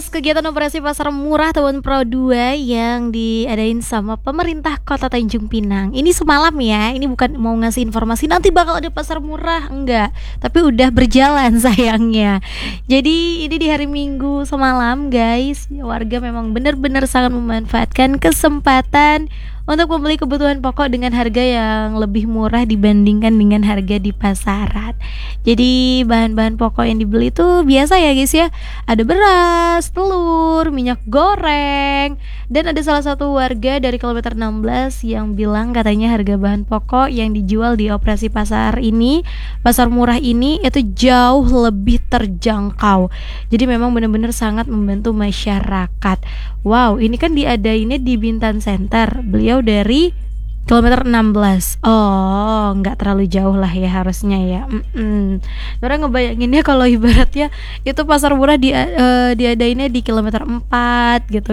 bahas kegiatan operasi pasar murah tahun Pro 2 yang diadain sama pemerintah Kota Tanjung Pinang. Ini semalam ya, ini bukan mau ngasih informasi nanti bakal ada pasar murah, enggak. Tapi udah berjalan sayangnya. Jadi ini di hari Minggu semalam guys, warga memang benar-benar sangat memanfaatkan kesempatan untuk membeli kebutuhan pokok dengan harga yang lebih murah dibandingkan dengan harga di pasaran. Jadi bahan-bahan pokok yang dibeli itu biasa ya guys ya. Ada beras, telur, minyak goreng. Dan ada salah satu warga dari kilometer 16 yang bilang katanya harga bahan pokok yang dijual di operasi pasar ini, pasar murah ini itu jauh lebih terjangkau. Jadi memang benar-benar sangat membantu masyarakat. Wow, ini kan diadainnya di Bintan Center. Beliau dari kilometer 16. Oh, nggak terlalu jauh lah ya harusnya ya. Orang ngebayanginnya kalau ibaratnya itu pasar murah diadainnya di kilometer 4 gitu.